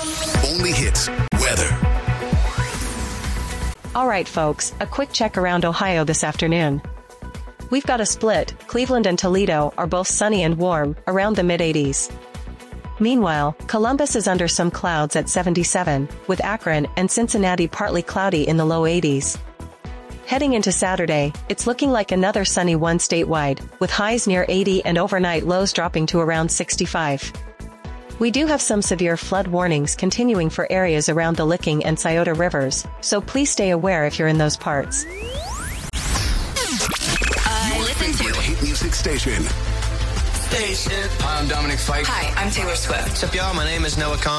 Only hits weather. All right, folks, a quick check around Ohio this afternoon. We've got a split. Cleveland and Toledo are both sunny and warm, around the mid-80s. Meanwhile, Columbus is under some clouds at 77, with Akron and Cincinnati partly cloudy in the low 80s. Heading into Saturday, it's looking like another sunny one statewide, with highs near 80 and overnight lows dropping to around 65. We do have some severe flood warnings continuing for areas around the Licking and Scioto rivers, so please stay aware if you're in those parts. I listen to hit music station. Hi, I'm Dominic Fike. Hi, I'm Taylor Swift. What's up, y'all? My name is Noah Khan.